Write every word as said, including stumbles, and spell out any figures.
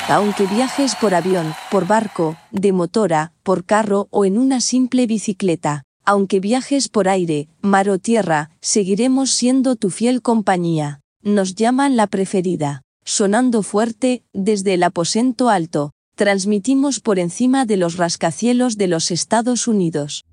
Aunque viajes por avión, por barco, de motora, por carro o en una simple bicicleta, aunque viajes por aire, mar o tierra, seguiremos siendo tu fiel compañía. Nos llaman la preferida. Sonando fuerte, desde el aposento alto, transmitimos por encima de los rascacielos de los Estados Unidos.